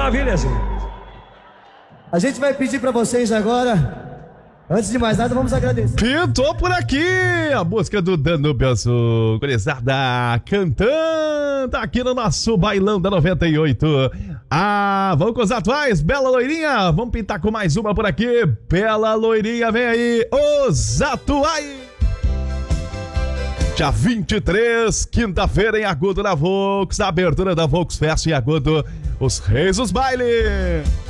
maravilha, senhor. A gente vai pedir pra vocês agora, antes de mais nada, vamos agradecer. Pintou por aqui a música do Danúbio Azul, gurizada, cantando aqui no nosso bailão da 98. Vamos com os atuais, Bela Loirinha, vamos pintar com mais uma por aqui. Bela Loirinha, vem aí, os atuais. Dia 23, quinta-feira em Agudo na Volks, a abertura da Volks Fest em Agudo, os Reis dos Bailes.